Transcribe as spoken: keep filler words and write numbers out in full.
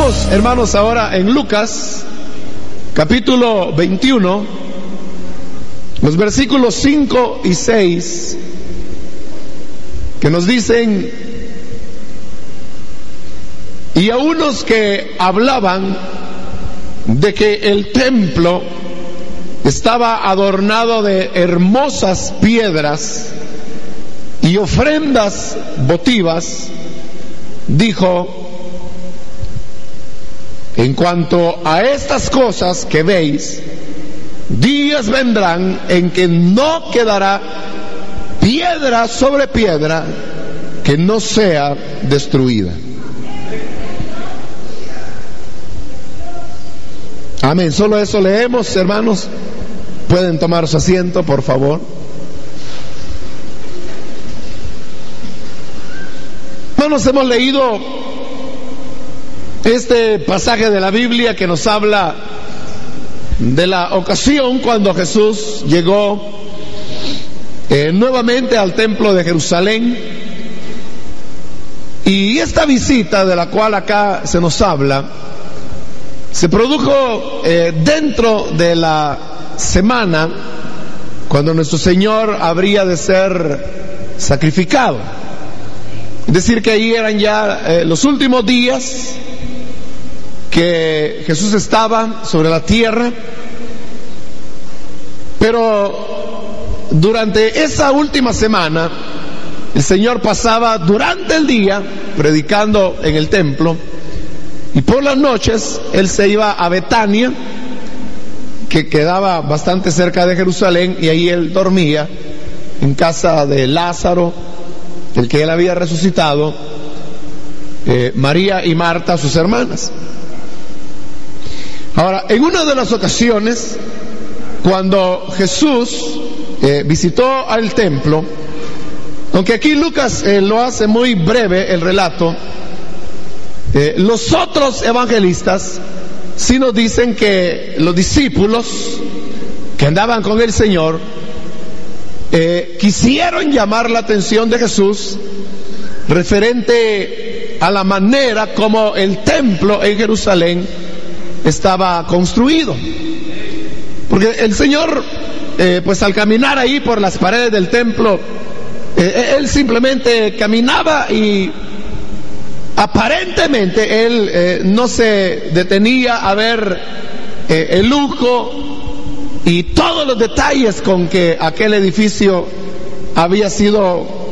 Leamos, hermanos, ahora en Lucas, capítulo veintiuno, los versículos cinco y seis, que nos dicen: y a unos que hablaban de que el templo estaba adornado de hermosas piedras y ofrendas votivas, dijo: en cuanto a estas cosas que veis, días vendrán en que no quedará piedra sobre piedra que no sea destruida. Amén. Solo eso leemos, hermanos. Pueden tomar su asiento, por favor. Hermanos, hemos leído este pasaje de la Biblia que nos habla de la ocasión cuando Jesús llegó eh, nuevamente al templo de Jerusalén. Y esta visita de la cual acá se nos habla se produjo eh, dentro de la semana cuando nuestro Señor habría de ser sacrificado. Es decir, que ahí eran ya eh, los últimos días que Jesús estaba sobre la tierra. Pero durante esa última semana el Señor pasaba durante el día predicando en el templo, y por las noches Él se iba a Betania, que quedaba bastante cerca de Jerusalén, y ahí Él dormía en casa de Lázaro, el que Él había resucitado, eh, María y Marta, sus hermanas. Ahora, en una de las ocasiones, cuando Jesús eh, visitó al templo, aunque aquí Lucas eh, lo hace muy breve el relato, eh, los otros evangelistas sí nos dicen que los discípulos que andaban con el Señor eh, quisieron llamar la atención de Jesús referente a la manera como el templo en Jerusalén estaba construido. Porque el Señor, eh, pues al caminar ahí por las paredes del templo, eh, Él simplemente caminaba y aparentemente Él eh, no se detenía a ver eh, el lujo y todos los detalles con que aquel edificio había sido